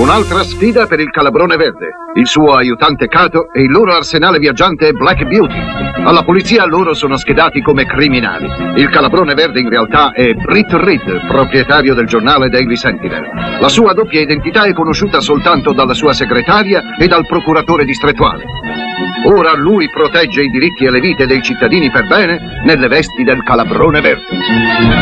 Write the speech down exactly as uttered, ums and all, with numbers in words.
Un'altra sfida per il Calabrone Verde, il suo aiutante Cato e il loro arsenale viaggiante Black Beauty. Alla polizia loro sono schedati come criminali. Il Calabrone Verde in realtà è Britt Reed, proprietario del giornale Daily Sentinel. La sua doppia identità è conosciuta soltanto dalla sua segretaria e dal procuratore distrettuale. Ora lui protegge i diritti e le vite dei cittadini per bene nelle vesti del Calabrone Verde.